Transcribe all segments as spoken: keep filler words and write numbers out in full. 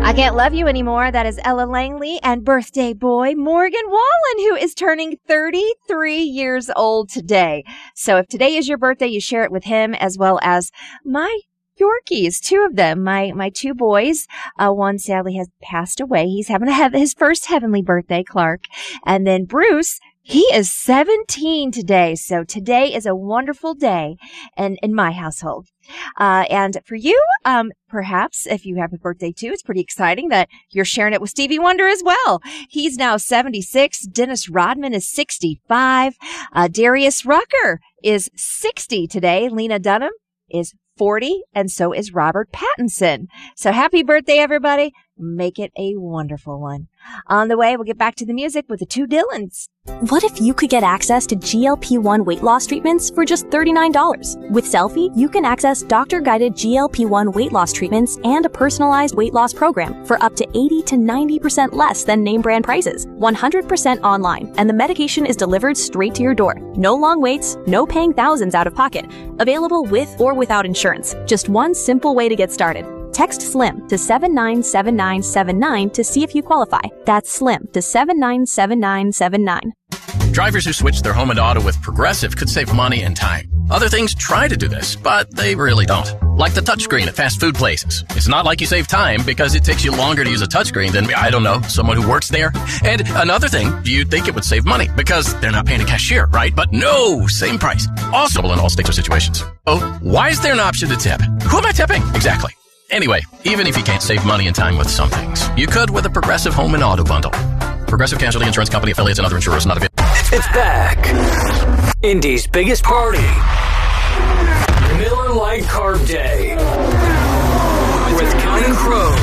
I Can't Love You Anymore. That is Ella Langley and birthday boy Morgan Wallen, who is turning thirty-three years old today. So if today is your birthday, you share it with him, as well as my Yorkies, two of them, my my two boys. Uh, one sadly has passed away. He's having a hev- his first heavenly birthday, Clark. And then Bruce, he is seventeen today. So today is a wonderful day in, in my household. Uh, and for you, um, perhaps if you have a birthday too, it's pretty exciting that you're sharing it with Stevie Wonder as well. He's now seventy-six. Dennis Rodman is sixty-five. Uh, Darius Rucker is sixty today. Lena Dunham is forty, and so is Robert Pattinson. So happy birthday, everybody. Make it a wonderful one. On the way, we'll get back to the music with the two Dylans. What if you could get access to G L P one weight loss treatments for just thirty-nine dollars? With Selfie, you can access doctor-guided G L P one weight loss treatments and a personalized weight loss program for up to eighty to ninety percent less than name brand prices, one hundred percent online, and the medication is delivered straight to your door. No long waits, no paying thousands out of pocket. Available with or without insurance. Just one simple way to get started. Text SLIM to seven nine seven nine seven nine to see if you qualify. That's SLIM to seven nine seven nine seven nine. Drivers who switch their home and auto with Progressive could save money and time. Other things try to do this, but they really don't. Like the touchscreen at fast food places. It's not like you save time because it takes you longer to use a touchscreen than, I don't know, someone who works there. And another thing, you'd think it would save money because they're not paying a cashier, right? But no, same price. Also in all states or situations. Oh, why is there an option to tip? Who am I tipping? Exactly. Anyway, even if you can't save money and time with some things, you could with a Progressive Home and Auto Bundle. Progressive Casualty Insurance Company, affiliates, and other insurers. Not available. It's back. Indy's biggest party. Miller Lite Carb Day. With Counting Crows.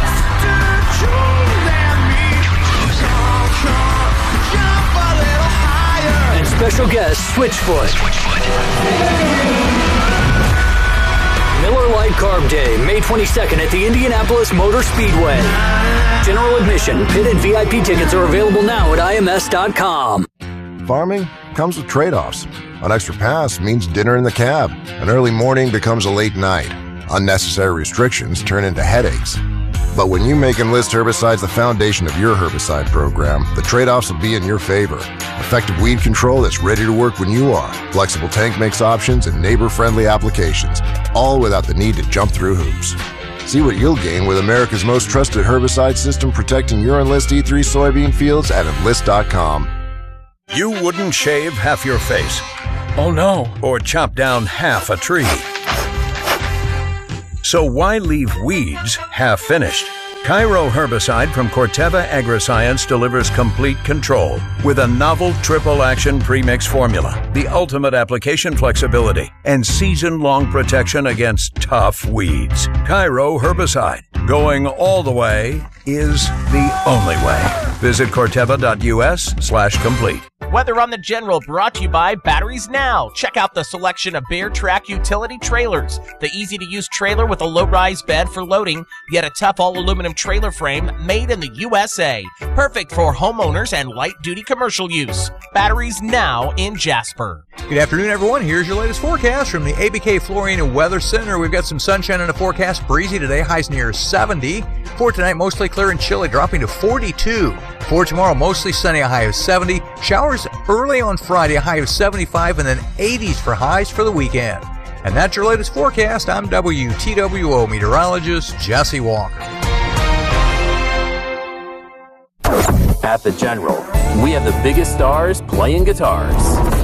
And special guest, Switchfoot. Switchfoot. Miller Lite Carb Day, May twenty-second at the Indianapolis Motor Speedway. General admission, pit and V I P tickets are available now at I M S dot com. Farming comes with trade-offs. An extra pass means dinner in the cab. An early morning becomes a late night. Unnecessary restrictions turn into headaches. But when you make Enlist herbicides the foundation of your herbicide program, the trade-offs will be in your favor. Effective weed control that's ready to work when you are. Flexible tank mix options and neighbor-friendly applications, all without the need to jump through hoops. See what you'll gain with America's most trusted herbicide system protecting your Enlist E three soybean fields at enlist dot com. You wouldn't shave half your face. Oh no. Or chop down half a tree. So why leave weeds half-finished? Cairo herbicide from Corteva Agriscience delivers complete control with a novel triple-action premix formula, the ultimate application flexibility, and season-long protection against tough weeds. Cairo herbicide. Going all the way is the only way. Visit corteva.us slash complete. Weather on the General brought to you by Batteries Now. Check out the selection of Bear Track utility trailers. The easy-to-use trailer with a low-rise bed for loading, yet a tough all-aluminum trailer frame made in the U S A. Perfect for homeowners and light-duty commercial use. Batteries Now in Jasper. Good afternoon, everyone. Here's your latest forecast from the A B K Flooring and Weather Center. We've got some sunshine in the forecast. Breezy today, highs near seventy. For tonight, mostly clear and chilly, dropping to forty-two. For tomorrow, mostly sunny, a high of seventy. Showers early on Friday, a high of seventy-five, and then eighties for highs for the weekend. And that's your latest forecast. I'm W T W O meteorologist Jesse Walker. At the General, we have the biggest stars playing guitars.